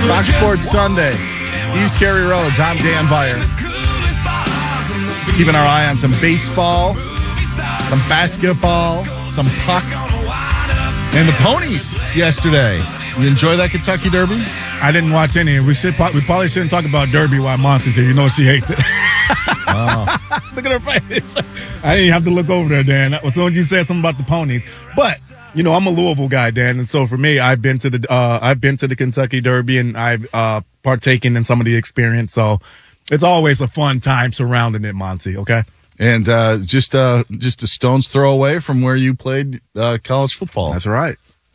Fox Sports Sunday. He's Kerry Rhodes. I'm Dan Byer. Keeping our eye on some baseball, some basketball, some puck, and the ponies yesterday. You enjoy that Kentucky Derby? I didn't watch any. We probably shouldn't talk about Derby while Monty's here. You know she hates it. Oh. Look at her face. I didn't have to look over there, Dan. As soon as you said something about the ponies. But, you know, I'm a Louisville guy, Dan. And so for me, I've been to the Kentucky Derby, and I've partaken in some of the experience. So it's always a fun time surrounding it, Monty, okay? And just a stone's throw away from where you played college football. That's right.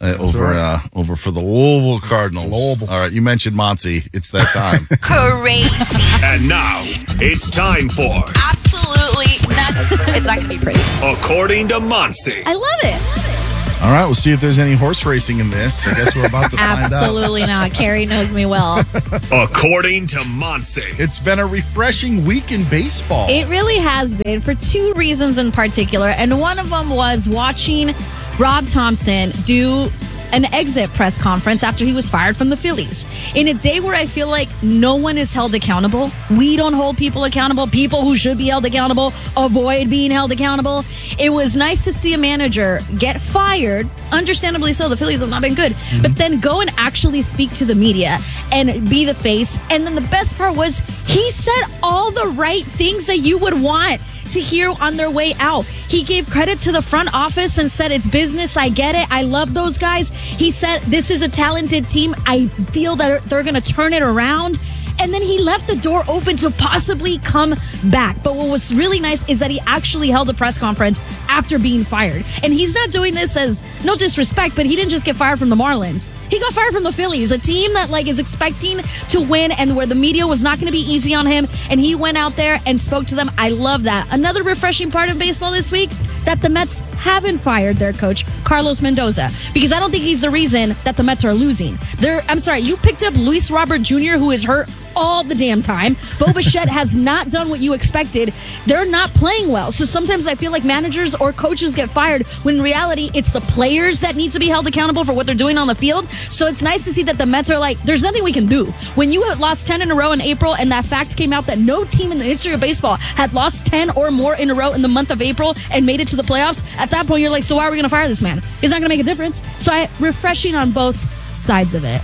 Over for the Louisville Cardinals. Louisville. All right, you mentioned Monty. It's that time. Crazy. And now, it's time for Absolutely nuts. It's not going to be pretty. According to Monty. I love it. All right, we'll see if there's any horse racing in this. I guess we're about to find out. Absolutely not. Carrie knows me well. According to Monty. It's been a refreshing week in baseball. It really has been for two reasons in particular. And one of them was watching Rob Thompson do an exit press conference after he was fired from the Phillies. In a day where I feel like no one is held accountable, we don't hold people accountable. People who should be held accountable avoid being held accountable. It was nice to see a manager get fired, understandably so. The Phillies have not been good, but then go and actually speak to the media and be the face. And then the best part was he said all the right things that you would want to hear on their way out. He gave credit to the front office and said, it's business. I get it. I love those guys. He said, this is a talented team. I feel that they're going to turn it around. And then he left the door open to possibly come back. But what was really nice is that he actually held a press conference after being fired. And he's not doing this as no disrespect, but he didn't just get fired from the Marlins. He got fired from the Phillies, a team that is expecting to win and where the media was not going to be easy on him. And he went out there and spoke to them. I love that. Another refreshing part of baseball this week, that the Mets haven't fired their coach, Carlos Mendoza, because I don't think he's the reason that the Mets are losing. You picked up Luis Robert Jr., who is hurt all the damn time. Bo Bichette has not done what you expected. They're not playing well. So sometimes I feel like managers or coaches get fired when in reality it's the players that need to be held accountable for what they're doing on the field. So it's nice to see that the Mets are like, there's nothing we can do. When you had lost 10 in a row in April and that fact came out that no team in the history of baseball had lost 10 or more in a row in the month of April and made it to the playoffs, at that point you're like, so why are we going to fire this man? It's not going to make a difference. So refreshing on both sides of it.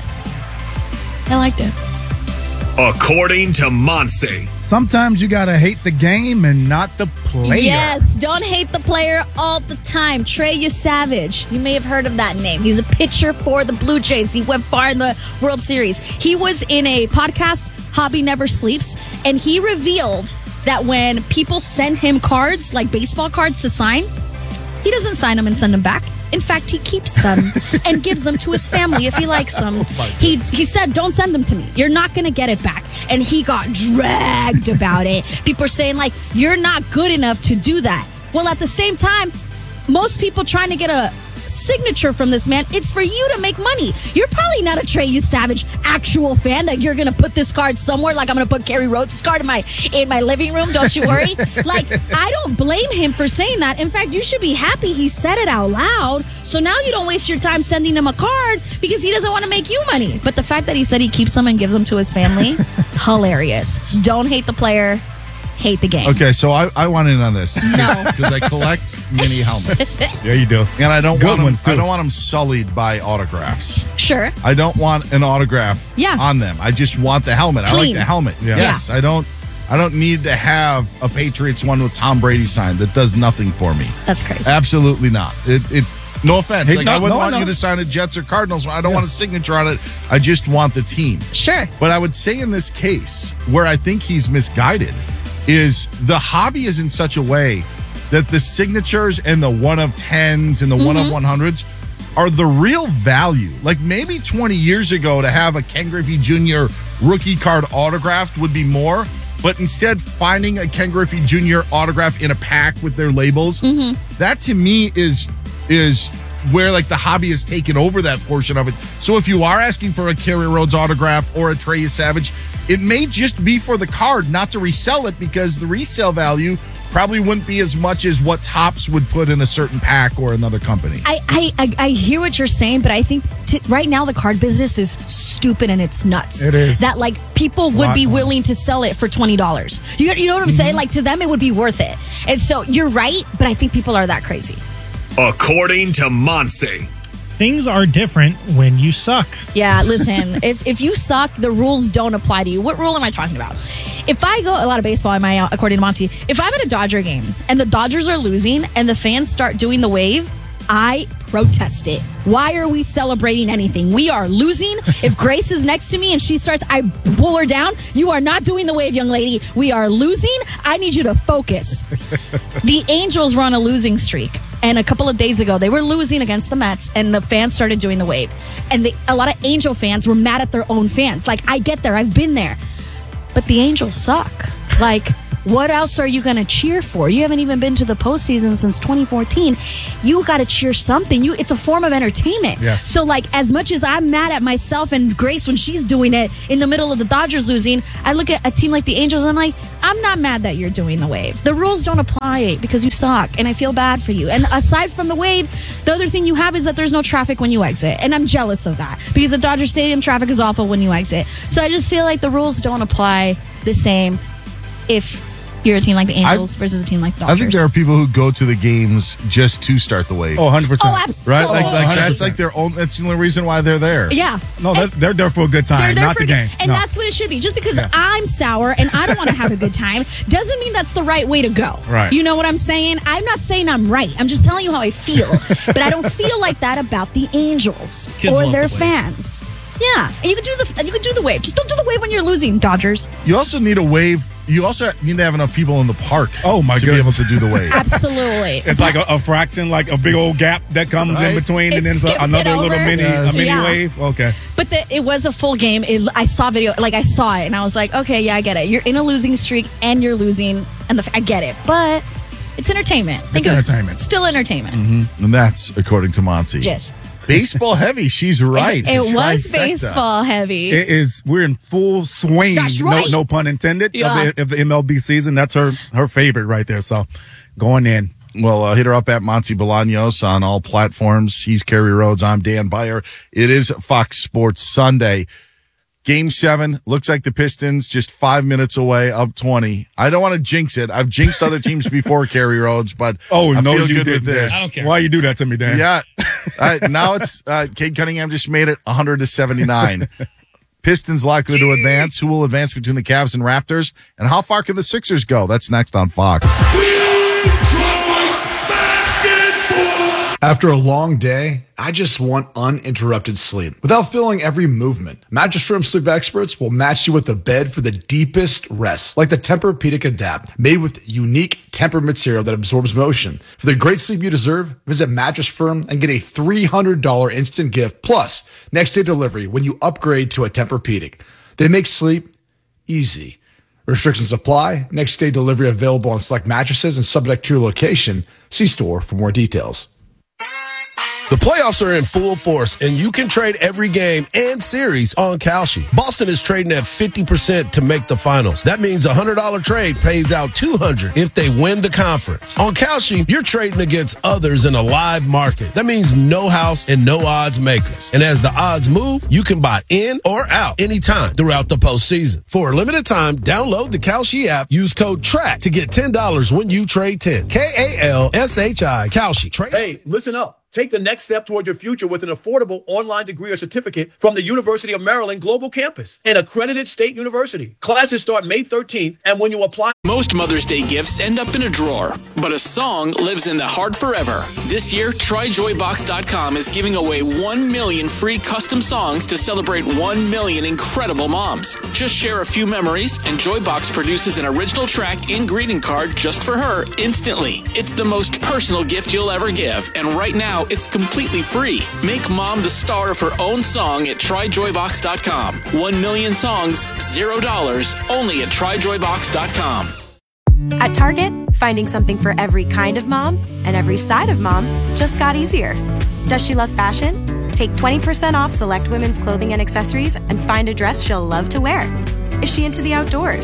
I liked it. According to Monty. Sometimes you got to hate the game and not the player. Yes, don't hate the player all the time. Trey Savage, you may have heard of that name. He's a pitcher for the Blue Jays. He went far in the World Series. He was in a podcast, Hobby Never Sleeps, and he revealed that when people send him cards, like baseball cards to sign, he doesn't sign them and send them back. In fact, he keeps them and gives them to his family if he likes them. He said, don't send them to me. You're not going to get it back. And he got dragged about it. People are saying, you're not good enough to do that. Well, at the same time, most people trying to get a signature from this man, it's for you to make money. You're probably not a Trey Savage actual fan that you're going to put this card somewhere. I'm going to put Kerry Rhodes' card in my living room. Don't you worry. I don't blame him for saying that. In fact, you should be happy he said it out loud. So now you don't waste your time sending him a card because he doesn't want to make you money. But the fact that he said he keeps them and gives them to his family, hilarious. Don't hate the player. Hate the game. Okay, so I want in on this. No. Because I collect mini helmets. Yeah, you do. And I don't want ones, them, too. I don't want them sullied by autographs. Sure. I don't want an autograph on them. I just want the helmet. Clean. I like the helmet. Yeah. Yes, I don't need to have a Patriots one with Tom Brady sign that does nothing for me. That's crazy. Absolutely not. It no offense. Hey, I wouldn't want you to sign a Jets or Cardinals one. I don't want a signature on it. I just want the team. Sure. But I would say in this case, where I think he's misguided, is the hobby is in such a way that the signatures and the 1 of 10s and the 1 of 100s are the real value. Maybe 20 years ago to have a Ken Griffey Jr. rookie card autographed would be more, but instead finding a Ken Griffey Jr. autograph in a pack with their labels, that to me is where the hobby has taken over that portion of it. So if you are asking for a Kerry Rhodes autograph or a Trey Savage, it may just be for the card, not to resell it, because the resale value probably wouldn't be as much as what Topps would put in a certain pack or another company. I hear what you're saying, but I think right now the card business is stupid and it's nuts. It is. That like people would be willing to sell it for $20. You know what I'm saying? Like to them it would be worth it. And so you're right, but I think people are that crazy. According to Monse. Things are different when you suck. Yeah, listen, if you suck, the rules don't apply to you. What rule am I talking about? If I go, a lot of baseball in my, according to Monty, if I'm at a Dodger game and the Dodgers are losing and the fans start doing the wave, I protest it. Why are we celebrating anything? We are losing. If Grace is next to me and she starts, I pull her down. You are not doing the wave, young lady. We are losing. I need you to focus. The Angels were on a losing streak. And a couple of days ago, they were losing against the Mets, and the fans started doing the wave. And a lot of Angel fans were mad at their own fans. Like, I get there. I've been there. But the Angels suck. Like, what else are you going to cheer for? You haven't even been to the postseason since 2014. You got to cheer something. It's a form of entertainment. Yes. So, like, as much as I'm mad at myself and Grace when she's doing it in the middle of the Dodgers losing, I look at a team like the Angels and I'm like, I'm not mad that you're doing the wave. The rules don't apply because you suck, and I feel bad for you. And aside from the wave, the other thing you have is that there's no traffic when you exit. And I'm jealous of that because at Dodger Stadium, traffic is awful when you exit. So I just feel like the rules don't apply the same if you're a team like the Angels versus a team like the Dodgers. I think there are people who go to the games just to start the wave. Oh, 100%. Oh, absolutely. Right? Like 100%. that's like their own. That's the only reason why they're there. Yeah. No, they're there for a good time, They're there not for the game. And No. that's what it should be. Just because I'm sour and I don't want to have a good time doesn't mean that's the right way to go. Right. You know what I'm saying? I'm not saying I'm right. I'm just telling you how I feel. But I don't feel like that about the Angels Kids or love their the wave. fans. Yeah. And you can do the wave. Just don't do the wave when you're losing, Dodgers. You also need a wave. You also need to have enough people in the park. Oh, my to be able goodness. to do the wave. Absolutely. It's like a fraction, like a big old gap that comes Right. in between, It and then skips it another little over. mini, Yes. a mini Yeah. wave. Okay. But it was a full game. I saw video, like I saw it, and I was like, okay, yeah, I get it. You're in a losing streak, and you're losing, and I get it. But it's entertainment. Think of it. entertainment. Still entertainment. And that's according to Monty. Just. Baseball heavy. She's right. It was Trifecta. baseball heavy. It is. We're in full swing. That's right. No pun intended. Yeah. Of the MLB season. That's her favorite right there. So going in. Well, hit her up at Monty Bolaños on all platforms. He's Kerry Rhodes. I'm Dan Beyer. It is Fox Sports Sunday. Game 7 looks like the Pistons just 5 minutes away, up 20. I don't want to jinx it. I've jinxed other teams before, Kerry Rhodes, but Oh, I no, feel you good did with this. I don't care. Why you do that to me, Dan? Yeah. Now it's Cade Cunningham just made it 100-79. Pistons likely to advance. Who will advance between the Cavs and Raptors? And how far can the Sixers go? That's next on Fox. After a long day, I just want uninterrupted sleep without feeling every movement. Mattress Firm sleep experts will match you with a bed for the deepest rest, like the Tempur-Pedic Adapt, made with unique Tempur material that absorbs motion. For the great sleep you deserve, visit Mattress Firm and get a $300 instant gift plus next day delivery when you upgrade to a Tempur-Pedic. They make sleep easy. Restrictions apply. Next day delivery available on select mattresses and subject to your location. See store for more details. The playoffs are in full force, and you can trade every game and series on Kalshi. Boston is trading at 50% to make the finals. That means a $100 trade pays out $200 if they win the conference. On Kalshi, you're trading against others in a live market. That means no house and no odds makers. And as the odds move, you can buy in or out anytime throughout the postseason. For a limited time, download the Kalshi app. Use code TRACK to get $10 when you trade 10. Kalshi. Kalshi. Trade. Hey, listen up. Take the next step toward your future with an affordable online degree or certificate from the University of Maryland Global Campus, an accredited state university. Classes start May 13th, and when you apply... Most Mother's Day gifts end up in a drawer, but a song lives in the heart forever. This year, TryJoyBox.com is giving away 1 million free custom songs to celebrate 1 million incredible moms. Just share a few memories, and Joybox produces an original track and greeting card just for her instantly. It's the most personal gift you'll ever give, and right now, it's completely free. Make mom the star of her own song at TryJoyBox.com. 1 million songs, $0, only at TryJoyBox.com. At Target, finding something for every kind of mom and every side of mom just got easier. Does she love fashion? Take 20% off select women's clothing and accessories and find a dress she'll love to wear. Is she into the outdoors?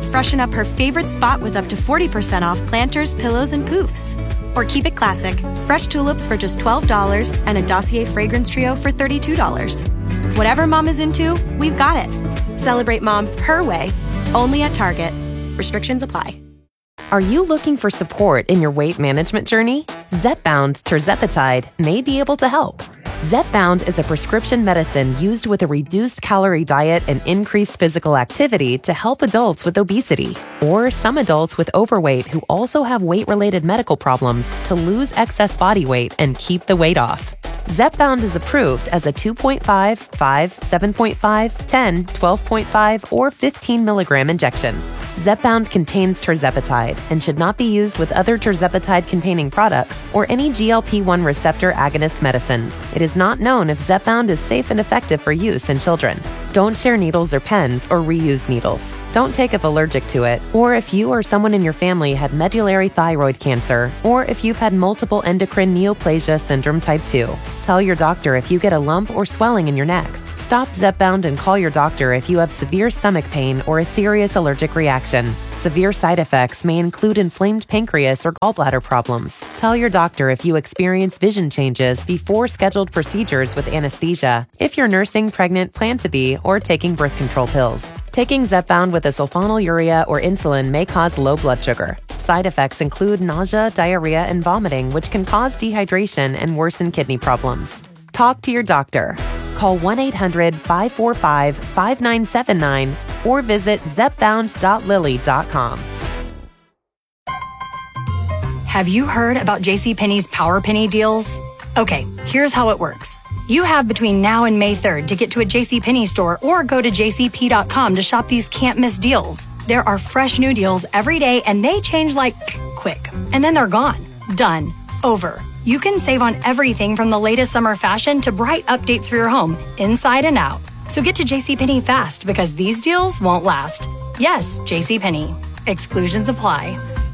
freshen up her favorite spot with up to 40% off planters, pillows, and poofs. Or keep it classic, fresh tulips for just $12 and a Dossier fragrance trio for $32. Whatever mom is into, we've got it. Celebrate mom her way, only at Target. Restrictions apply. Are you looking for support in your weight management journey? Zepbound tirzepatide may be able to help. Zepbound is a prescription medicine used with a reduced calorie diet and increased physical activity to help adults with obesity or some adults with overweight who also have weight-related medical problems to lose excess body weight and keep the weight off. Zepbound is approved as a 2.5, 5, 7.5, 10, 12.5, or 15 milligram injection. Zepbound contains tirzepatide and should not be used with other tirzepatide-containing products or any GLP-1 receptor agonist medicines. It is not known if Zepbound is safe and effective for use in children. Don't share needles or pens or reuse needles. Don't take if allergic to it, or if you or someone in your family had medullary thyroid cancer, or if you've had multiple endocrine neoplasia syndrome type 2. Tell your doctor if you get a lump or swelling in your neck. Stop Zepbound and call your doctor if you have severe stomach pain or a serious allergic reaction. Severe side effects may include inflamed pancreas or gallbladder problems. Tell your doctor if you experience vision changes before scheduled procedures with anesthesia, if you're nursing, pregnant, plan to be, or taking birth control pills. Taking Zepbound with a sulfonylurea or insulin may cause low blood sugar. Side effects include nausea, diarrhea, and vomiting, which can cause dehydration and worsen kidney problems. Talk to your doctor. Call 1-800-545-5979 or visit zepbound.lily.com. Have you heard about JCPenney's Power Penny deals? Okay, here's how it works. You have between now and May 3rd to get to a JCPenney store or go to jcp.com to shop these can't-miss deals. There are fresh new deals every day and they change like quick. And then they're gone. Done. Over. You can save on everything from the latest summer fashion to bright updates for your home, inside and out. So get to JCPenney fast because these deals won't last. Yes, JCPenney. Exclusions apply.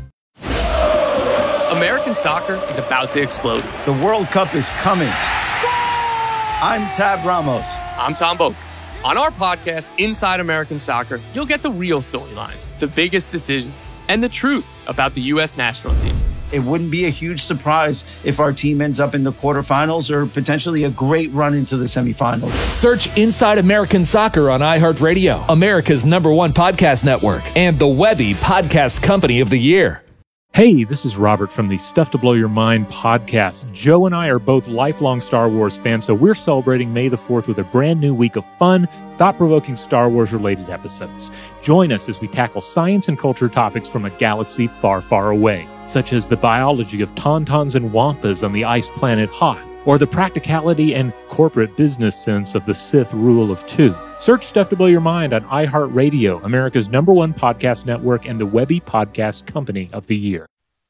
American soccer is about to explode. The World Cup is coming. I'm Tab Ramos. I'm Tom Boak. On our podcast, Inside American Soccer, you'll get the real storylines, the biggest decisions, and the truth about the U.S. national team. It wouldn't be a huge surprise if our team ends up in the quarterfinals or potentially a great run into the semifinals. Search Inside American Soccer on iHeartRadio, America's #1 podcast network, and the Webby Podcast Company of the Year. Hey, this is Robert from the Stuff to Blow Your Mind podcast. Joe and I are both lifelong Star Wars fans, so we're celebrating May the 4th with a brand new week of fun, thought-provoking Star Wars-related episodes. Join us as we tackle science and culture topics from a galaxy far, far away, such as the biology of tauntauns and wampas on the ice planet Hoth, or the practicality and corporate business sense of the Sith Rule of Two. Search Stuff to Blow Your Mind on iHeartRadio, America's #1 podcast network, and the Webby Podcast Company of the Year.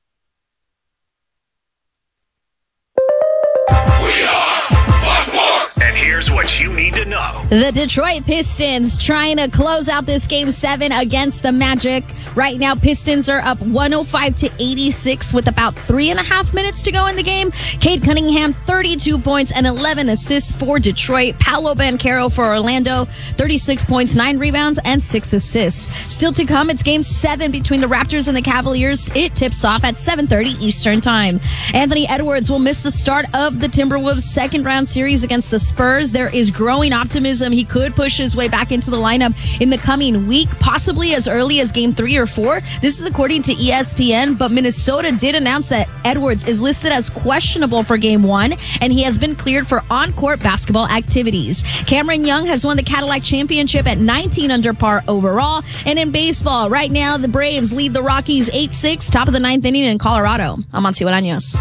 And here's what you need to know. The Detroit Pistons trying to close out this Game 7 against the Magic. Right now, Pistons are up 105-86 with about 3.5 minutes to go in the game. Cade Cunningham, 32 points and 11 assists for Detroit. Paolo Banchero for Orlando, 36 points, 9 rebounds, and 6 assists. Still to come, it's Game 7 between the Raptors and the Cavaliers. It tips off at 7:30 Eastern Time. Anthony Edwards will miss the start of the Timberwolves' second-round series against the Spurs. There is growing optimism he could push his way back into the lineup in the coming week, possibly as early as Game 3 or 4. This is according to ESPN, but Minnesota did announce that Edwards is listed as questionable for Game 1, and he has been cleared for on-court basketball activities. Cameron Young has won the Cadillac Championship at 19 under par overall. And in baseball, right now, the Braves lead the Rockies 8-6, top of the 9th inning in Colorado. I'm Monty Bolaños.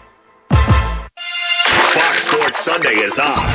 Fox Sports Sunday is on.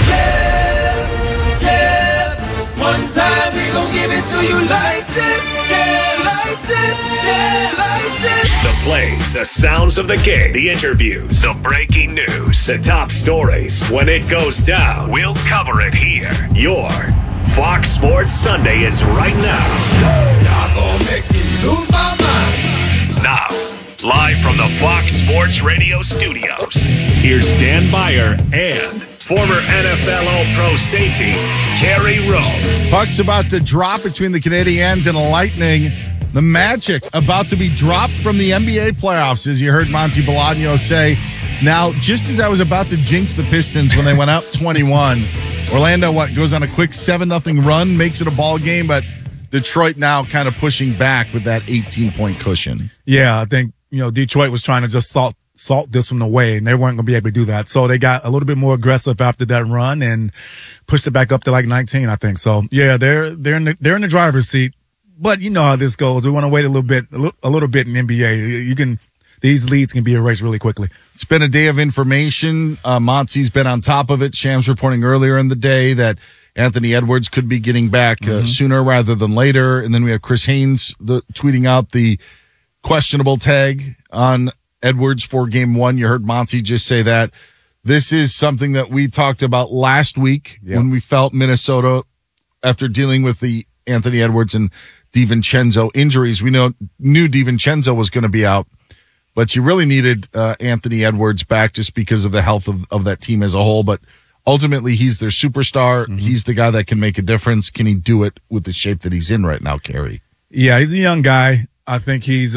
One time we gon' give it to you like this, like this, like this. The plays, the sounds of the game, the interviews, the breaking news, the top stories. When it goes down, we'll cover it here. Your Fox Sports Sunday is right now. Y'all gon' make me lose my mind. Now, live from the Fox Sports Radio studios, here's Dan Beyer and former NFL All-Pro safety, Kerry Rhodes. Puck's about to drop between the Canadiens and the Lightning. The Magic about to be dropped from the NBA playoffs, as you heard Monty Bolaño say. Now, just as I was about to jinx the Pistons when they went out 21, Orlando goes on a quick 7-0 run, makes it a ball game, but Detroit now kind of pushing back with that 18-point cushion. Yeah, I think Detroit was trying to just salt this one away, and they weren't going to be able to do that. So they got a little bit more aggressive after that run and pushed it back up to like 19, I think. So yeah, they're in the driver's seat. But you know how this goes. We want to wait a little bit in NBA. These leads can be erased really quickly. It's been a day of information. Monty's been on top of it. Shams reporting earlier in the day that Anthony Edwards could be getting back sooner rather than later. And then we have Chris Haynes tweeting out the questionable tag on Edwards for game 1. You heard Monty just say that. This is something that we talked about last week when we felt Minnesota, after dealing with the Anthony Edwards and DiVincenzo injuries, we knew DiVincenzo was going to be out, but you really needed Anthony Edwards back just because of the health of that team as a whole. But ultimately, he's their superstar. Mm-hmm. He's the guy that can make a difference. Can he do it with the shape that he's in right now, Kerry? Yeah, he's a young guy. I think he's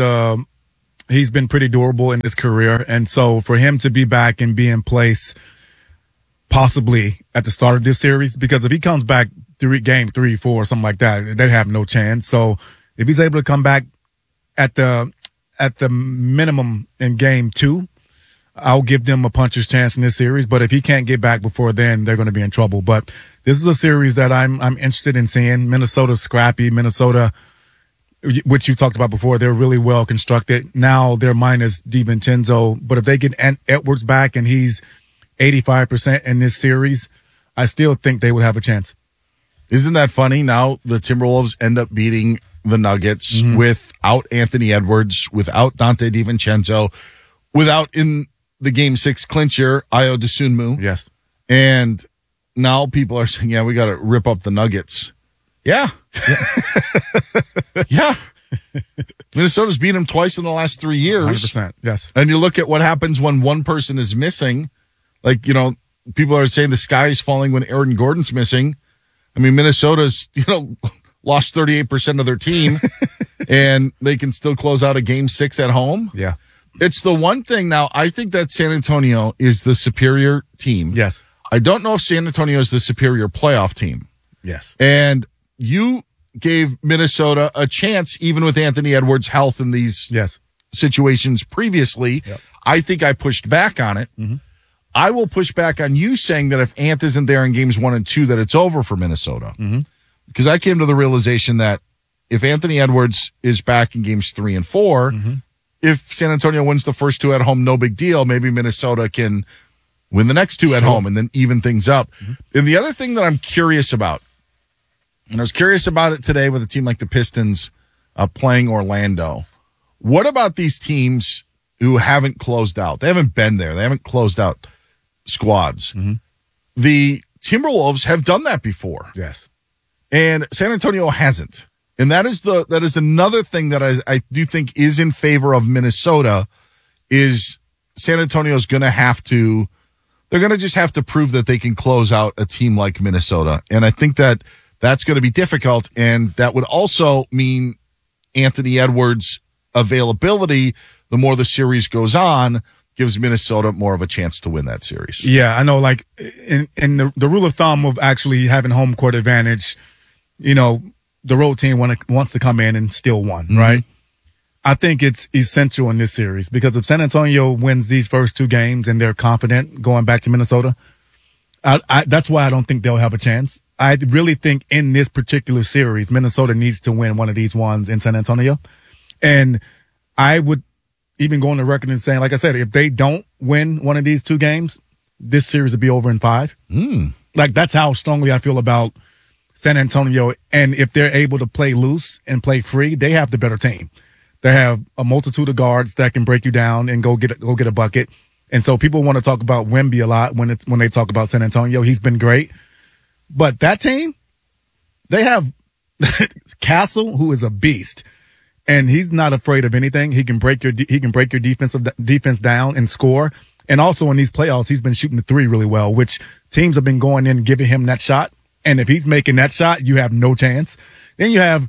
been pretty durable in his career. And so for him to be back and be in place possibly at the start of this series, because if he comes back game 3, 4, something like that, they have no chance. So if he's able to come back at the minimum in game 2, I'll give them a puncher's chance in this series. But if he can't get back before then, they're going to be in trouble. But this is a series that I'm interested in seeing. Minnesota's scrappy. Minnesota, which you talked about before, they're really well constructed. Now they're minus DiVincenzo, but if they get Edwards back and he's 85% in this series, I still think they would have a chance. Isn't that funny? Now the Timberwolves end up beating the Nuggets without Anthony Edwards, without Dante DiVincenzo, without in the game 6 clincher, Ayo Dosunmu. Yes. And now people are saying, yeah, we got to rip up the Nuggets. Yeah. Yeah. Minnesota's beat them twice in the last 3 years. 100%. Yes. And you look at what happens when one person is missing. Like, people are saying the sky is falling when Aaron Gordon's missing. I mean, Minnesota's, lost 38% of their team and they can still close out a game 6 at home. Yeah. It's the one thing now. I think that San Antonio is the superior team. Yes. I don't know if San Antonio is the superior playoff team. Yes. And you gave Minnesota a chance, even with Anthony Edwards' health in these situations previously. Yep. I think I pushed back on it. Mm-hmm. I will push back on you saying that if Ant isn't there in games 1 and 2, that it's over for Minnesota. Mm-hmm. Because I came to the realization that if Anthony Edwards is back in games 3 and 4, if San Antonio wins the first 2 at home, no big deal. Maybe Minnesota can win the next 2 at home and then even things up. And the other thing that I'm curious about, and I was curious about it today with a team like the Pistons playing Orlando. What about these teams who haven't closed out? They haven't been there. They haven't closed out squads. The Timberwolves have done that before. Yes. And San Antonio hasn't. And that is another thing that I do think is in favor of Minnesota is San Antonio's going to have to, they're going to just have to prove that they can close out a team like Minnesota. And I think that that's going to be difficult. And that would also mean Anthony Edwards' availability, the more the series goes on, gives Minnesota more of a chance to win that series. Yeah, I know, like in the rule of thumb of actually having home court advantage, the road team wants to come in and steal one, right? I think it's essential in this series because if San Antonio wins these first 2 games and they're confident going back to Minnesota, that's why I don't think they'll have a chance. I really think in this particular series, Minnesota needs to win one of these ones in San Antonio. And I would even go on the record and saying, like I said, if they don't win one of these 2 games, this series would be over in 5. Like, that's how strongly I feel about San Antonio. And if they're able to play loose and play free, they have the better team. They have a multitude of guards that can break you down and go get a bucket. And so people want to talk about Wemby a lot when they talk about San Antonio. He's been great. But that team, they have Castle, who is a beast. And he's not afraid of anything. He can break your defense down and score. And also in these playoffs, he's been shooting the 3 really well, which teams have been going in and giving him that shot. And if he's making that shot, you have no chance. Then you have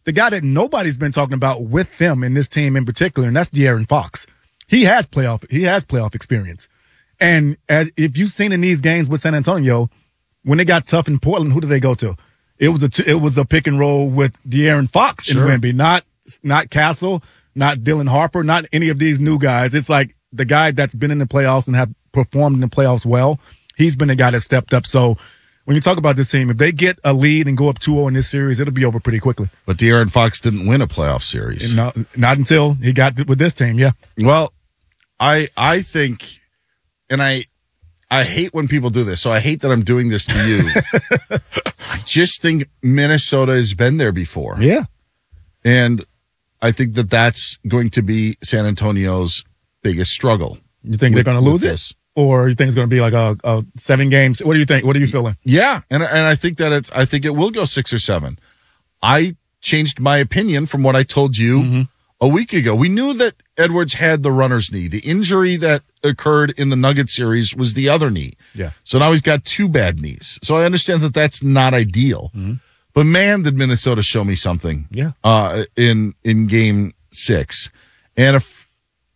the guy that nobody's been talking about with them in this team in particular, and that's De'Aaron Fox. He has playoff experience. And if you've seen in these games with San Antonio, when they got tough in Portland, who did they go to? It was a pick and roll with De'Aaron Fox and Wemby, not Castle, not Dylan Harper, not any of these new guys. It's like the guy that's been in the playoffs and have performed in the playoffs well. He's been the guy that stepped up. So when you talk about this team, if they get a lead and go up 2-0 in this series, it'll be over pretty quickly. But De'Aaron Fox didn't win a playoff series. No, not until he got with this team, yeah. Well, I think, and I hate when people do this, so I hate that I'm doing this to you. I just think Minnesota has been there before. Yeah. And I think that that's going to be San Antonio's biggest struggle. You think they're going to lose it? Or you think it's going to be like a 7 games? What do you think? What are you feeling? Yeah. And I think that I think it will go 6 or 7. I changed my opinion from what I told you a week ago. We knew that Edwards had the runner's knee. The injury that occurred in the Nuggets series was the other knee. Yeah. So now he's got 2 bad knees. So I understand that that's not ideal. But man, did Minnesota show me something. Yeah. In game 6. And if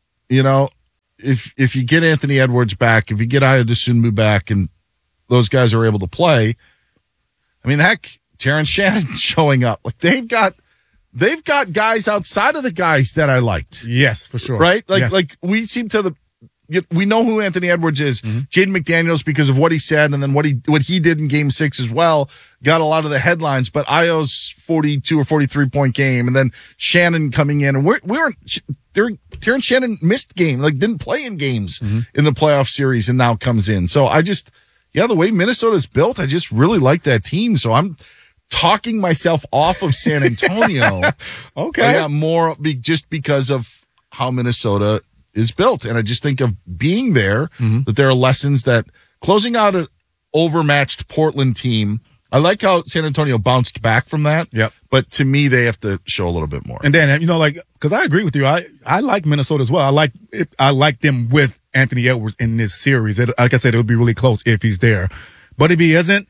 you get Anthony Edwards back, if you get Ayo Dosunmu back and those guys are able to play, I mean, heck, Terrence Shannon showing up. Like they've got guys outside of the guys that I liked. Yes, for sure. Right? Yes. Like we seem to we know who Anthony Edwards is. Jaden McDaniels, because of what he said and then what he did in game 6 as well, got a lot of the headlines, but Ayo's 42 or 43 point game and then Shannon coming in, and Terrence Shannon missed game, like didn't play in games in the playoff series and now comes in. So the way Minnesota's built, I just really like that team. So I'm talking myself off of San Antonio. Okay. I got more just because of how Minnesota is built. And I just think of being there, that there are lessons that closing out an overmatched Portland team. I like how San Antonio bounced back from that. Yep. But to me, they have to show a little bit more. And then, because I agree with you. I like Minnesota as well. I like them with Anthony Edwards in this series. Like I said, it would be really close if he's there. But if he isn't,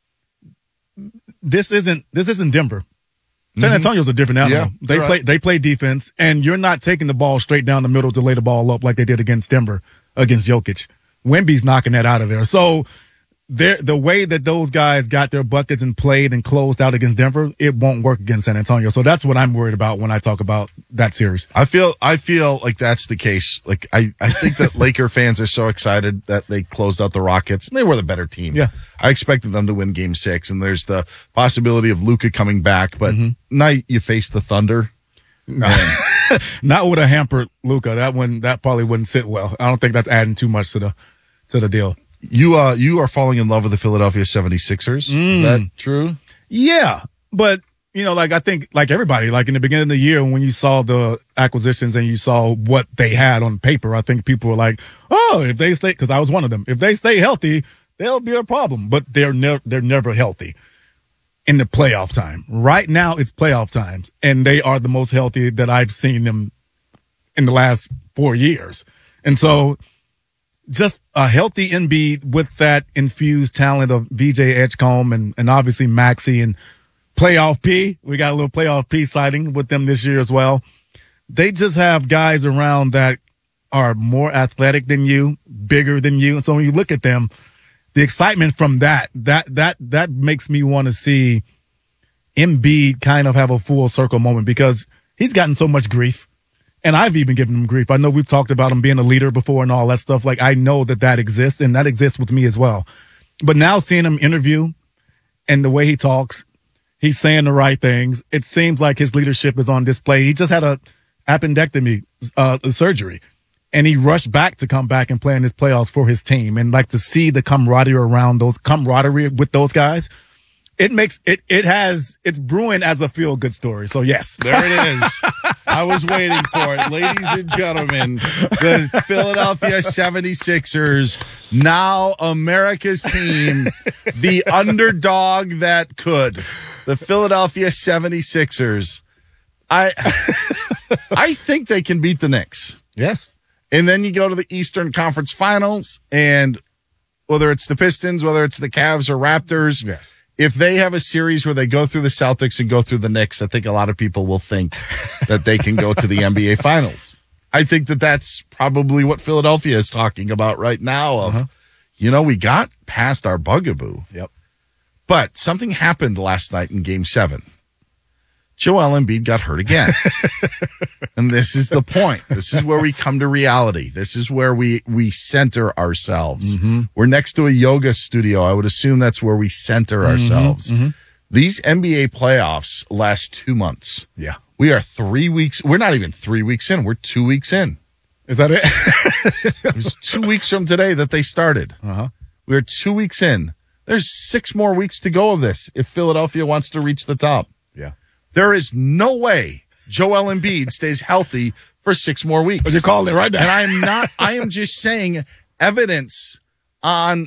this isn't Denver. San Antonio's a different animal. Yeah, they play defense, and you're not taking the ball straight down the middle to lay the ball up like they did against Denver, against Jokic. Wemby's knocking that out of there. So the way that those guys got their buckets and played and closed out against Denver, it won't work against San Antonio. So that's what I'm worried about when I talk about that series. I feel like that's the case. Like I think that Laker fans are so excited that they closed out the Rockets and they were the better team. Yeah. I expected them to win game 6, and there's the possibility of Luka coming back, but now you face the Thunder. No. Not with a hampered Luka. That probably wouldn't sit well. I don't think that's adding too much to the deal. You are falling in love with the Philadelphia 76ers. Is that true? Yeah. But, I think like everybody, like in the beginning of the year when you saw the acquisitions and you saw what they had on paper, I think people were like, oh, if they stay, because I was one of them, if they stay healthy, they'll be a problem. But they're never healthy in the playoff time. Right now it's playoff times, and they are the most healthy that I've seen them in the last 4 years. And so just a healthy Embiid with that infused talent of VJ Edgecombe and obviously Maxey and Playoff P. We got a little Playoff P sighting with them this year as well. They just have guys around that are more athletic than you, bigger than you. And so when you look at them, the excitement from that makes me want to see Embiid kind of have a full circle moment because he's gotten so much grief. And I've even given him grief. I know we've talked about him being a leader before and all that stuff. Like, I know that exists, and that exists with me as well. But now seeing him interview and the way he talks, he's saying the right things. It seems like his leadership is on display. He just had a appendectomy surgery, and he rushed back to come back and play in his playoffs for his team. And like to see the camaraderie with those guys, it's brewing as a feel good story. So yes, there it is. I was waiting for it. Ladies and gentlemen, the Philadelphia 76ers, now America's team, the underdog that could. The Philadelphia 76ers. I think they can beat the Knicks. Yes. And then you go to the Eastern Conference Finals, and whether it's the Pistons, whether it's the Cavs or Raptors, yes, if they have a series where they go through the Celtics and go through the Knicks, I think a lot of people will think that they can go to the NBA Finals. I think that that's probably what Philadelphia is talking about right now of, we got past our bugaboo. Yep. But something happened last night in Game 7. Joel Embiid got hurt again. And this is the point. This is where we come to reality. This is where we center ourselves. We're next to a yoga studio. I would assume that's where we center ourselves. These NBA playoffs last 2 months. Yeah. We are 3 weeks. We're not even 3 weeks in. We're 2 weeks in. Is that it? It was 2 weeks from today that they started. We're 2 weeks in. There's 6 more weeks to go of this if Philadelphia wants to reach the top. Yeah. There is no way Joel Embiid stays healthy for 6 more weeks. You're calling it right now. And I am just saying evidence on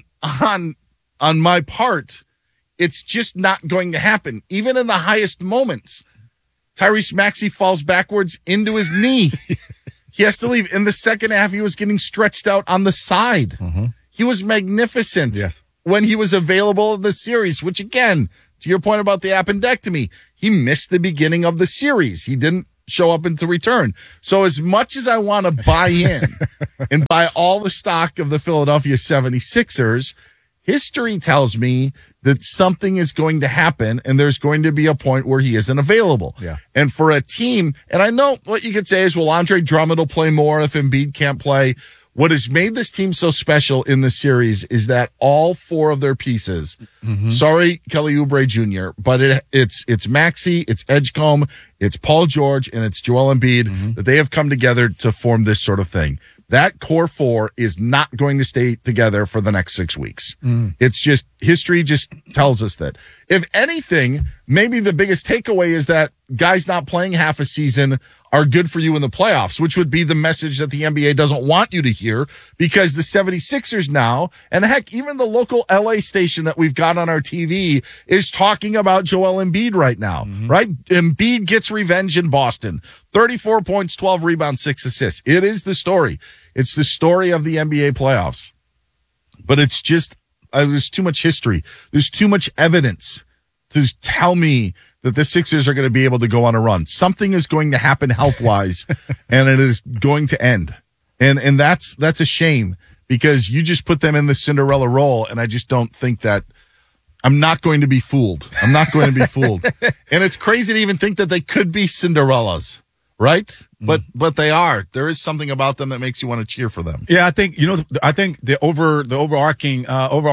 my part. It's just not going to happen. Even in the highest moments, Tyrese Maxey falls backwards into his knee. He has to leave. In the second half, he was getting stretched out on the side. He was magnificent when he was available in the series, which again, to your point about the appendectomy, he missed the beginning of the series. He didn't show up into return. So as much as I want to buy in and buy all the stock of the Philadelphia 76ers, history tells me that something is going to happen and there's going to be a point where he isn't available. Yeah. And for a team, and I know what you could say is, well, Andre Drummond will play more if Embiid can't play. What has made this team so special in this series is that all 4 of their pieces, sorry, Kelly Oubre Jr., but it's Maxey, it's Edgecombe, it's Paul George, and it's Joel Embiid that they have come together to form this sort of thing. That core 4 is not going to stay together for the next 6 weeks. It's just, history just tells us that. If anything, maybe the biggest takeaway is that guys not playing half a season are good for you in the playoffs, which would be the message that the NBA doesn't want you to hear, because the 76ers now, and heck, even the local LA station that we've got on our TV is talking about Joel Embiid right now, right? Embiid gets revenge in Boston. 34 points, 12 rebounds, 6 assists. It is the story. It's the story of the NBA playoffs. But it's just, there's too much history. There's too much evidence to tell me that the Sixers are going to be able to go on a run. Something is going to happen health-wise, and it is going to end. And that's a shame, because you just put them in the Cinderella role, and I just don't think that I'm not going to be fooled. I'm not going to be fooled. And it's crazy to even think that they could be Cinderellas, right? But they are. There is something about them that makes you want to cheer for them. Yeah, I think the overarching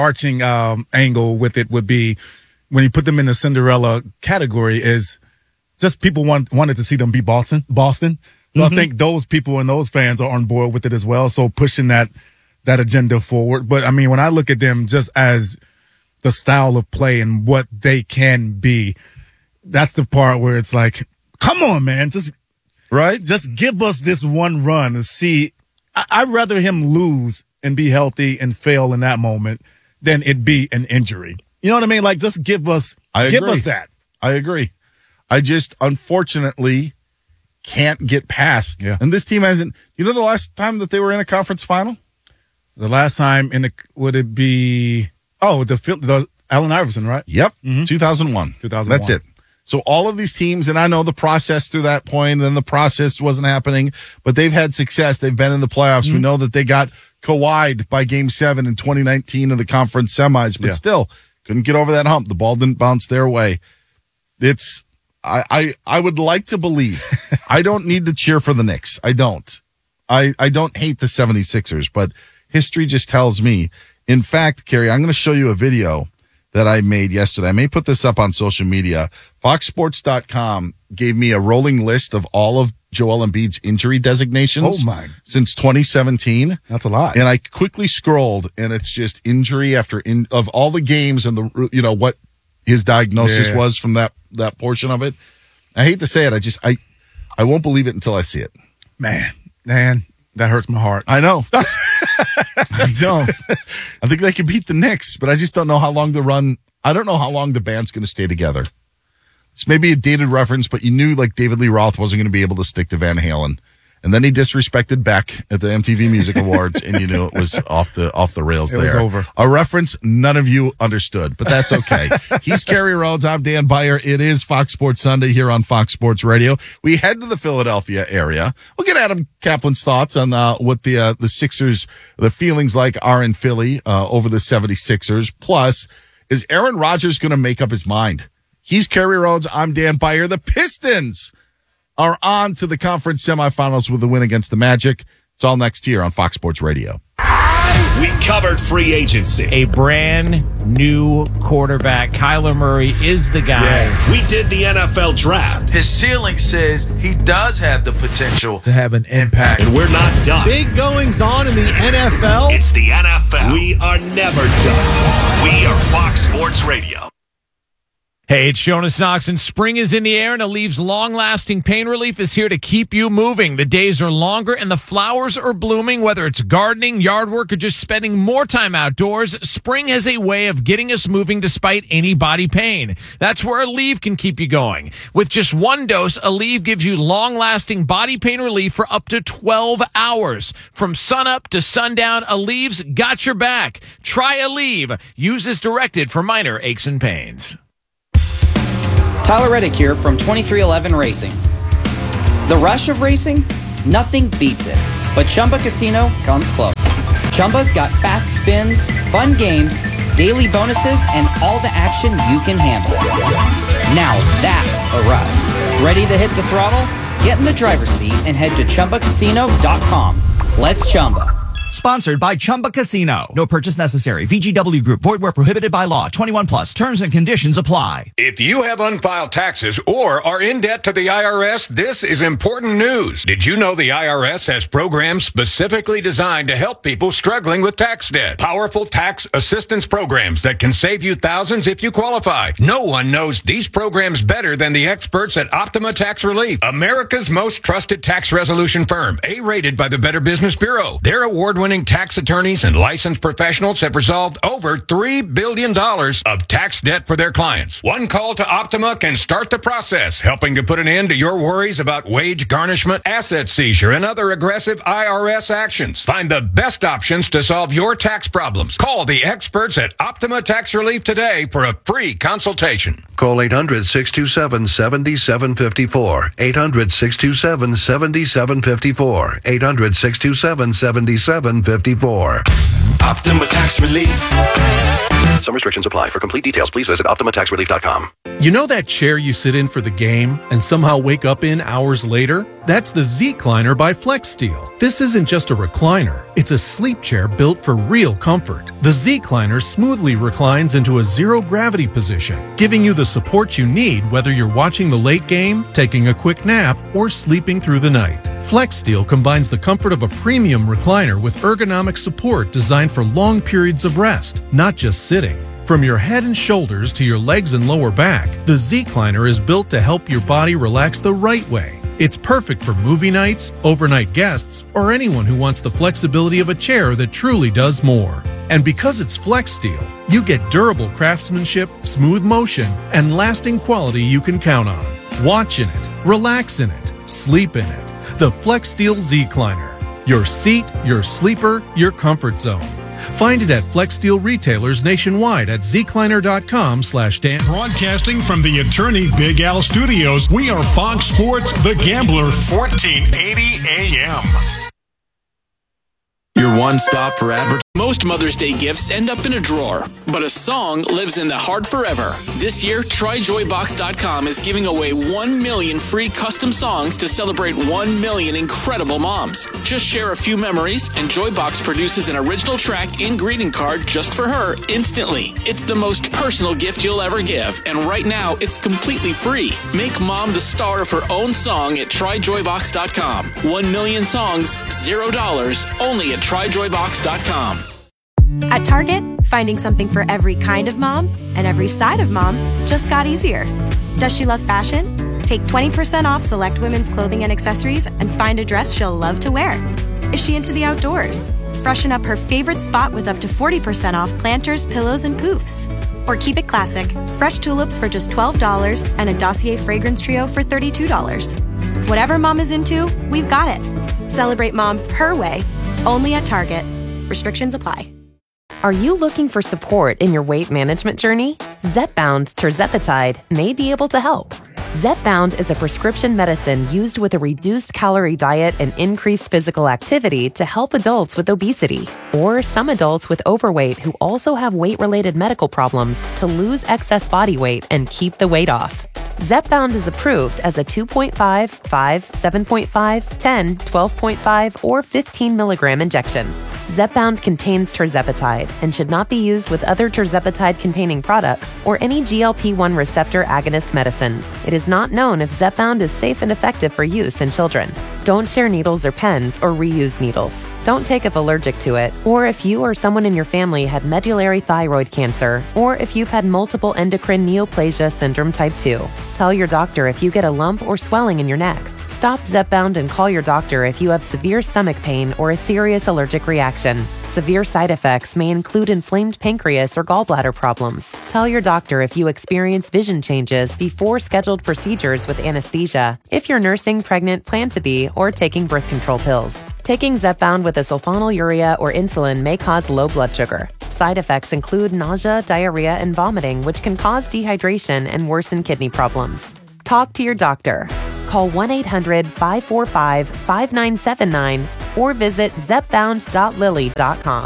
angle with it would be, when you put them in the Cinderella category, is just people wanted to see them beat Boston. So I think those people and those fans are on board with it as well. So pushing that agenda forward. But I mean, when I look at them just as the style of play and what they can be, that's the part where it's like, come on, man, just give us this one run and see. I'd rather him lose and be healthy and fail in that moment than it be an injury. You know what I mean? Like, just give us that. I agree. I just, unfortunately, can't get past. Yeah. And this team hasn't, the last time that they were in a conference final? The last time would it be, the Allen Iverson, right? Yep. 2001. That's it. So all of these teams, and I know the process through that point, and the process wasn't happening, but they've had success. They've been in the playoffs. We know that they got Kawhi'd by Game 7 in 2019 in the conference semis, but still couldn't get over that hump. The ball didn't bounce their way. I would like to believe. I don't need to cheer for the Knicks. I don't. I don't hate the 76ers, but history just tells me. In fact, Kerry, I'm going to show you a video that I made yesterday. I may put this up on social media. FoxSports.com gave me a rolling list of all of Joel Embiid's injury designations since 2017. That's a lot. And I quickly scrolled, and it's just injury after of all the games and what his diagnosis was from that portion of it. I hate to say it. I won't believe it until I see it. Man, that hurts my heart. I know. I know. I think they could beat the Knicks, but I just don't know how long the run. I don't know how long the band's going to stay together. It's maybe a dated reference, but you knew like David Lee Roth wasn't going to be able to stick to Van Halen And then he disrespected Beck at the MTV Music Awards, and you knew it was off the rails. It was over. A reference none of you understood, but that's okay. He's Kerry Rhodes. I'm Dan Beyer. It is Fox Sports Sunday here on Fox Sports Radio. We head to the Philadelphia area. We'll get Adam Kaplan's thoughts on what the Sixers, the feelings like are in Philly over the 76ers. Plus, is Aaron Rodgers going to make up his mind? He's Kerry Rhodes. I'm Dan Beyer. The Pistons are on to the conference semifinals with a win against the Magic. It's all next year on Fox Sports Radio. We covered free agency. A brand new quarterback. Kyler Murray is the guy. Yeah. We did the NFL draft. His ceiling says he does have the potential to have an impact. And we're not done. Big goings on in the NFL. It's the NFL. We are never done. We are Fox Sports Radio. Hey, it's Jonas Knox, and spring is in the air, and Aleve's long-lasting pain relief is here to keep you moving. The days are longer, and the flowers are blooming. Whether it's gardening, yard work, or just spending more time outdoors, spring has a way of getting us moving despite any body pain. That's where Aleve can keep you going. With just one dose, Aleve gives you long-lasting body pain relief for up to 12 hours. From sunup to sundown, Aleve's got your back. Try Aleve. Use as directed for minor aches and pains. Tyler Reddick here from 2311 Racing. The rush of racing? Nothing beats it. But Chumba Casino comes close. Chumba's got fast spins, fun games, daily bonuses, and all the action you can handle. Now that's a ride. Ready to hit the throttle? Get in the driver's seat and head to ChumbaCasino.com. Let's Chumba. Sponsored by Chumba Casino. No purchase necessary. VGW Group. Void where prohibited by law. 21 plus. Terms and conditions apply. If you have unfiled taxes or are in debt to the IRS, this is important news. Did you know the IRS has programs specifically designed to help people struggling with tax debt? Powerful tax assistance programs that can save you thousands if you qualify. No one knows these programs better than the experts at Optima Tax Relief, America's most trusted tax resolution firm, A-rated by the Better Business Bureau. Their award-winning tax attorneys and licensed professionals have resolved over $3 billion of tax debt for their clients. One call to Optima can start the process, helping to put an end to your worries about wage garnishment, asset seizure, and other aggressive IRS actions. Find the best options to solve your tax problems. Call the experts at Optima Tax Relief today for a free consultation. Call 800-627-7754. 800-627-7754. 800-627-7754. Optima Tax Relief. Some restrictions apply. For complete details, please visit OptimaTaxRelief.com. You know that chair you sit in for the game and somehow wake up in hours later? That's the Z-Cliner by FlexSteel. This isn't just a recliner. It's a sleep chair built for real comfort. The Z-Cliner smoothly reclines into a zero-gravity position, giving you the support you need whether you're watching the late game, taking a quick nap, or sleeping through the night. FlexSteel combines the comfort of a premium recliner with ergonomic support designed for long periods of rest, not just sitting. From your head and shoulders to your legs and lower back, the Z-Cliner is built to help your body relax the right way. It's perfect for movie nights, overnight guests, or anyone who wants the flexibility of a chair that truly does more. And because it's FlexSteel, you get durable craftsmanship, smooth motion, and lasting quality you can count on. Watch in it, relax in it, sleep in it. The FlexSteel Z-Cliner. Your seat, your sleeper, your comfort zone. Find it at FlexSteel retailers nationwide at zcliner.com/Dan. Broadcasting from the Attorney Big Al Studios, we are Fox Sports The Gambler, 1480 AM. Your one-stop for advertising. Most Mother's Day gifts end up in a drawer, but a song lives in the heart forever. This year, TryJoyBox.com is giving away 1 million free custom songs to celebrate 1 million incredible moms. Just share a few memories, and Joybox produces an original track and greeting card just for her instantly. It's the most personal gift you'll ever give, and right now, it's completely free. Make mom the star of her own song at TryJoyBox.com. 1 million songs, $0, only at TryJoyBox.com. At Target, finding something for every kind of mom and every side of mom just got easier. Does she love fashion? Take 20% off select women's clothing and accessories and find a dress she'll love to wear. Is she into the outdoors? Freshen up her favorite spot with up to 40% off planters, pillows, and poofs. Or keep it classic, fresh tulips for just $12 and a Dossier fragrance trio for $32. Whatever mom is into, we've got it. Celebrate mom her way, only at Target. Restrictions apply. Are you looking for support in your weight management journey? Zepbound tirzepatide may be able to help. Zepbound is a prescription medicine used with a reduced calorie diet and increased physical activity to help adults with obesity or some adults with overweight who also have weight-related medical problems to lose excess body weight and keep the weight off. Zepbound is approved as a 2.5, 5, 7.5, 10, 12.5, or 15 milligram injection. Zepbound contains tirzepatide and should not be used with other tirzepatide-containing products or any GLP-1 receptor agonist medicines. It is not known if Zepbound is safe and effective for use in children. Don't share needles or pens or reuse needles. Don't take if allergic to it, or if you or someone in your family had medullary thyroid cancer, or if you've had multiple endocrine neoplasia syndrome type 2. Tell your doctor if you get a lump or swelling in your neck. Stop Zepbound and call your doctor if you have severe stomach pain or a serious allergic reaction. Severe side effects may include inflamed pancreas or gallbladder problems. Tell your doctor if you experience vision changes before scheduled procedures with anesthesia, if you're nursing, pregnant, plan to be, or taking birth control pills. Taking Zepbound with a sulfonylurea or insulin may cause low blood sugar. Side effects include nausea, diarrhea, and vomiting, which can cause dehydration and worsen kidney problems. Talk to your doctor. Call 1-800-545-5979 or visit zepbound.lily.com.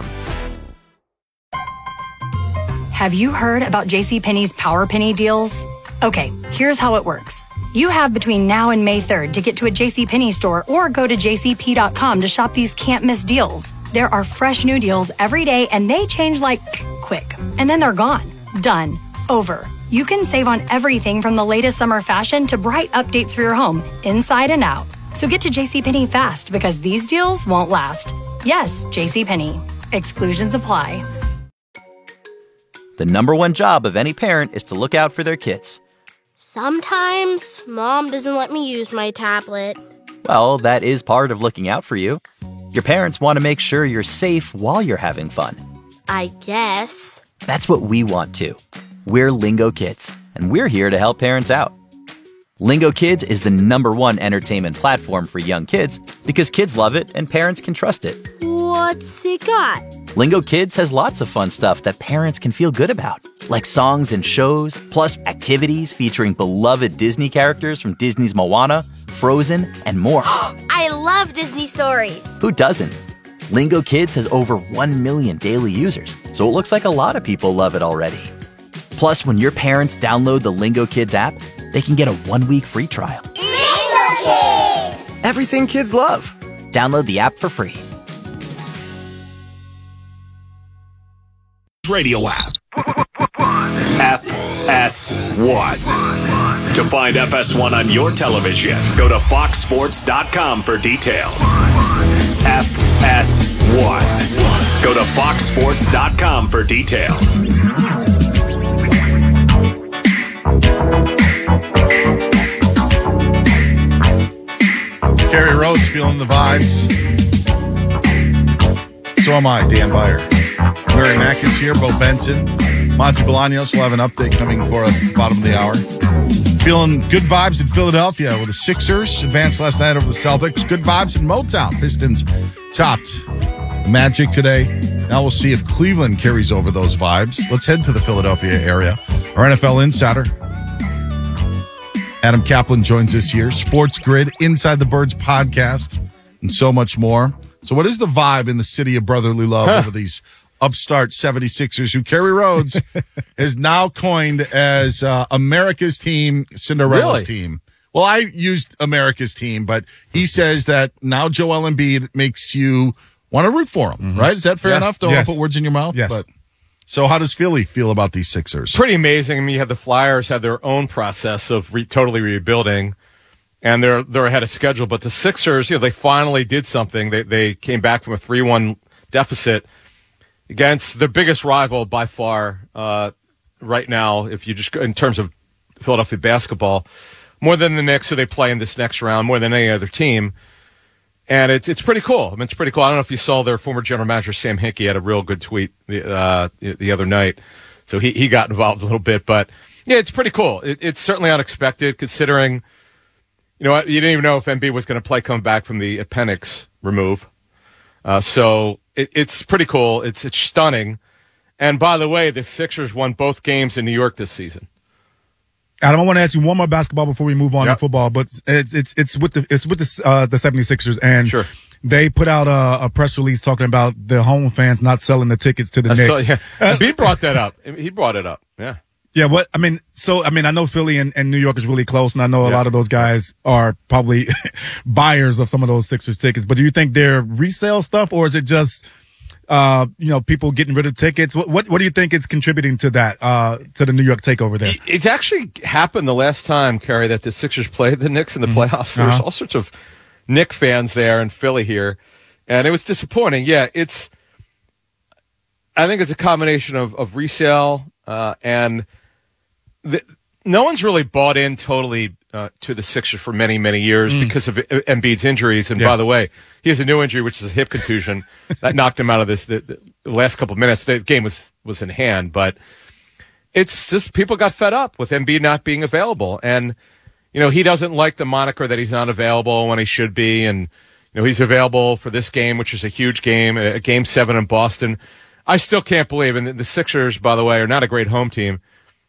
Have you heard about JCPenney's Power Penny deals? Okay, here's how it works. You have between now and May 3rd to get to a JCPenney store or go to jcp.com to shop these can't-miss deals. There are fresh new deals every day, and they change like quick. And then they're gone. Done. Over. You can save on everything from the latest summer fashion to bright updates for your home, inside and out. So get to JCPenney fast because these deals won't last. Yes, JCPenney. Exclusions apply. The number one job of any parent is to look out for their kids. Sometimes Mom doesn't let me use my tablet. Well, that is part of looking out for you. Your parents want to make sure you're safe while you're having fun. I guess. That's what we want too. We're Lingo Kids, and we're here to help parents out. Lingo Kids is the number one entertainment platform for young kids because kids love it and parents can trust it. What's it got? Lingo Kids has lots of fun stuff that parents can feel good about, like songs and shows, plus activities featuring beloved Disney characters from Disney's Moana, Frozen, and more. I love Disney stories. Who doesn't? Lingo Kids has over 1 million daily users, so it looks like a lot of people love it already. Plus, when your parents download the Lingo Kids app, they can get a 1-week free trial. Lingo Kids! Everything kids love. Download the app for free. Radio app. FS1. To find FS1 on your television, go to foxsports.com for details. FS1. Go to foxsports.com for details. Kerry Rhodes feeling the vibes. So am I, Dan Byer. Larry Mack is here, Bo Benson. Monty Bolaños will have an update coming for us at the bottom of the hour. Feeling good vibes in Philadelphia with the Sixers. Advanced last night over the Celtics. Good vibes in Motown. Pistons topped the Magic today. Now we'll see if Cleveland carries over those vibes. Let's head to the Philadelphia area. Our NFL insider, Adam Kaplan, joins us here. Sports Grid, Inside the Birds podcast, and so much more. So what is the vibe in the city of brotherly love over these upstart 76ers who Kerry Rhodes is now coined as America's team, Cinderella's team? Well, I used America's team, but he says that now Joel Embiid makes you want to root for him, right? Is that fair enough? Don't want to put words in your mouth? Yes. But, so how does Philly feel about these Sixers? Pretty amazing. I mean, you have the Flyers had their own process of totally rebuilding, and they're ahead of schedule. But the Sixers, they finally did something. They came back from a 3-1 deficit against their biggest rival by far right now, if you just in terms of Philadelphia basketball, more than the Knicks, who they play in this next round, more than any other team. And it's pretty cool. I mean, it's pretty cool. I don't know if you saw their former general manager, Sam Hinkie, had a real good tweet the other night. So he got involved a little bit. But, yeah, it's pretty cool. It's certainly unexpected considering, you didn't even know if Embiid was going to play coming back from the appendix remove. So it's pretty cool. It's stunning. And by the way, the Sixers won both games in New York this season. Adam, I want to ask you one more basketball before we move on to football, but it's with the 76ers, and they put out a press release talking about the home fans not selling the tickets to the Knicks. He brought that up. He brought it up. Yeah. Yeah, I know Philly and New York is really close, and I know a lot of those guys are probably buyers of some of those Sixers tickets. But do you think they're resale stuff, or is it just people getting rid of tickets? What do you think is contributing to that, to the New York takeover there? It's actually happened the last time, Kerry, that the Sixers played the Knicks in the playoffs. There was all sorts of Knicks fans there in Philly here, and it was disappointing. Yeah, I think it's a combination of resale, and no one's really bought in totally to the Sixers for many, many years because of Embiid's injuries. And by the way, he has a new injury, which is a hip contusion that knocked him out of the last couple of minutes. The game was in hand, but it's just people got fed up with Embiid not being available. And, he doesn't like the moniker that he's not available when he should be. And, he's available for this game, which is a huge game, a Game 7 in Boston. I still can't believe, and the Sixers, by the way, are not a great home team.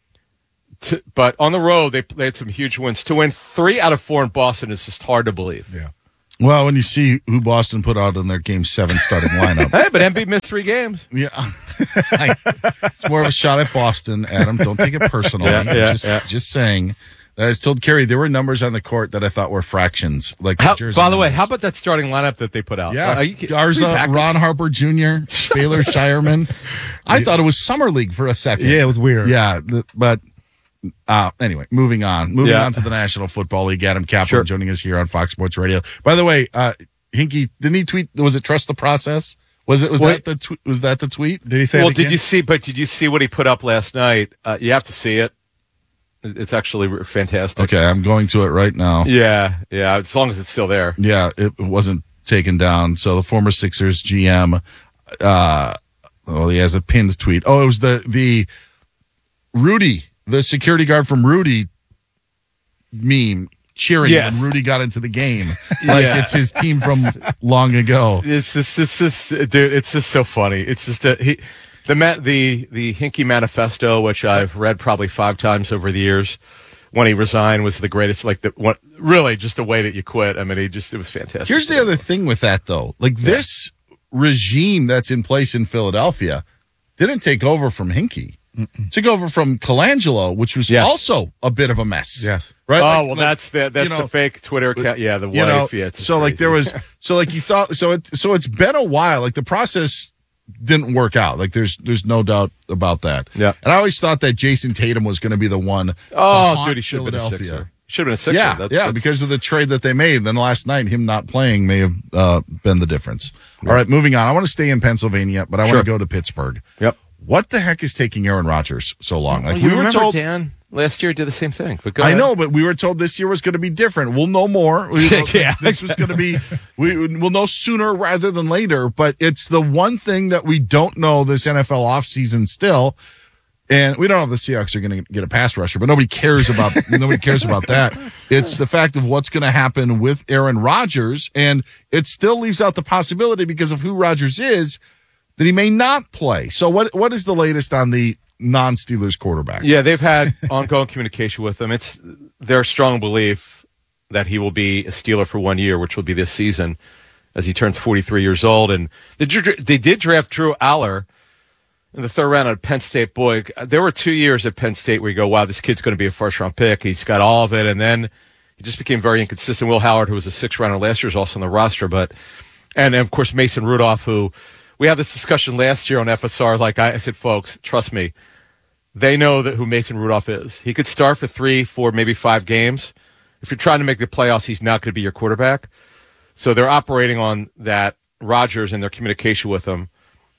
But on the road, they had some huge wins. To win 3 out of 4 in Boston is just hard to believe. Yeah. Well, when you see who Boston put out in their Game 7 starting lineup. Hey, but Embiid missed 3 games. Yeah. It's more of a shot at Boston, Adam. Don't take it personally. Just saying. I told Kerry there were numbers on the court that I thought were fractions. Like by the way, how about that starting lineup that they put out? Yeah. Garza, Ron Harper Jr., Baylor Shireman. I thought it was Summer League for a second. Yeah, it was weird. Yeah, but anyway, moving on. Moving on to the National Football League. Adam Kaplan joining us here on Fox Sports Radio. By the way, Hinkie, didn't he tweet, was it trust the process? Was that the tweet? Did he say Well, did you see what he put up last night? You have to see it. It's actually fantastic. Okay, I'm going to it right now. Yeah, as long as it's still there. Yeah, it wasn't taken down. So the former Sixers GM, he has a pinned tweet. Oh, it was the Rudy, the security guard from Rudy meme cheering when Rudy got into the game. Like it's his team from long ago. It's just dude, it's just so funny. It's just the Hinkie Manifesto, which I've read probably 5 times over the years, when he resigned was the greatest. Really just the way that you quit. I mean, it was fantastic. Here's the other thing with that though. This regime that's in place in Philadelphia didn't take over from Hinkie. Took over from Colangelo, which was also a bit of a mess. Yes. Right? Oh, that's the fake Twitter account. Yeah, the wife. You thought, it's been a while. Like the process didn't work out. Like there's no doubt about that. Yeah. And I always thought that Jason Tatum was going to be the one. Oh, dude, he should have been a Sixer. Should have been a Sixer. Yeah, because of the trade that they made. Then last night, him not playing may have been the difference. All right, moving on. I want to stay in Pennsylvania, but I want to go to Pittsburgh. Yep. What the heck is taking Aaron Rodgers so long? Like we were told, Dan, last year he did the same thing. But I know, but we were told this year was going to be different. We'll know more. This was going to be. We'll know sooner rather than later. But it's the one thing that we don't know this NFL offseason still. And we don't know if the Seahawks are going to get a pass rusher, but nobody cares about that. It's the fact of what's going to happen with Aaron Rodgers, and it still leaves out the possibility because of who Rodgers is that he may not play. So what is the latest on the non-Steelers quarterback? Yeah, they've had ongoing communication with him. It's their strong belief that he will be a Steeler for 1 year, which will be this season, as he turns 43 years old. And they did draft Drew Aller in the 3rd round at Penn State. Boy, there were 2 years at Penn State where you go, wow, this kid's going to be a first-round pick. He's got all of it. And then he just became very inconsistent. Will Howard, who was a 6th-rounder last year, is also on the roster. And of course, Mason Rudolph, who we had this discussion last year on FSR. Like I said, folks, trust me, they know who Mason Rudolph is. He could start for 3, 4, maybe 5 games. If you're trying to make the playoffs, he's not going to be your quarterback. So they're operating on that. Rodgers and their communication with him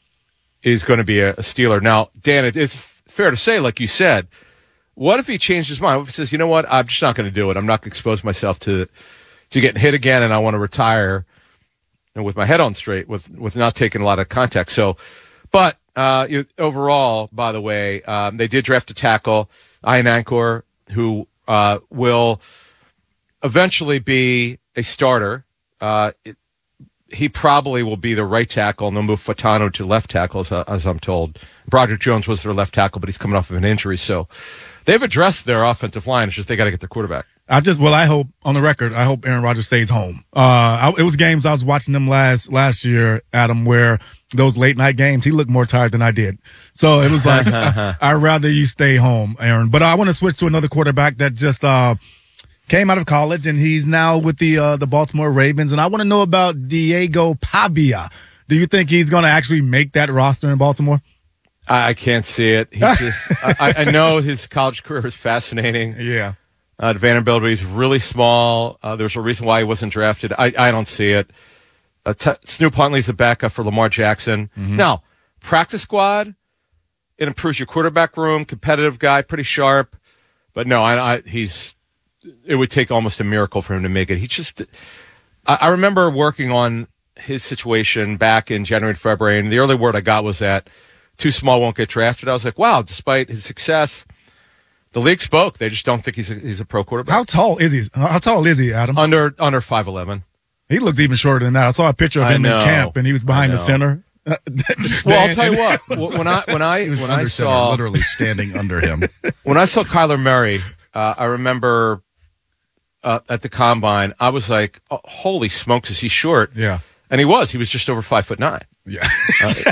is going to be a Steeler. Now, Dan, it's fair to say, like you said, what if he changed his mind? What if he says, you know what, I'm just not going to do it. I'm not going to expose myself to getting hit again, and I want to retire and with my head on straight, with not taking a lot of contact. So, but overall, by the way, they did draft a tackle, Ian Ankor, who will eventually be a starter. he probably will be the right tackle, and they'll move Fatano to left tackle, as I'm told. Broderick Jones was their left tackle, but he's coming off of an injury. So they've addressed their offensive line. It's just they got to get their quarterback. I hope, on the record, I hope Aaron Rodgers stays home. It was games I was watching them last year, Adam, where those late night games, he looked more tired than I did. So it was like, I'd rather you stay home, Aaron. But I want to switch to another quarterback that just, came out of college, and he's now with the Baltimore Ravens. And I want to know about Diego Pavia. Do you think he's going to actually make that roster in Baltimore? I can't see it. He's just, I know his college career is fascinating. Yeah. At Vanderbilt, but he's really small. There's a reason why he wasn't drafted. I don't see it. Snoop Huntley's the backup for Lamar Jackson. Mm-hmm. Now, practice squad, it improves your quarterback room, competitive guy, pretty sharp. But no, it would take almost a miracle for him to make it. I remember working on his situation back in January and February, and the early word I got was that too small won't get drafted. I was like, wow, despite his success, the league spoke. They just don't think he's a pro quarterback. How tall is he, Adam? Under 5'11". He looked even shorter than that. I saw a picture of him in camp, and he was behind the center. Well, I'll tell you what. When I saw literally standing under him, when I saw Kyler Murray, I remember at the combine, I was like, oh, "Holy smokes, is he short?" Yeah, and he was. He was just over 5'9". Yeah.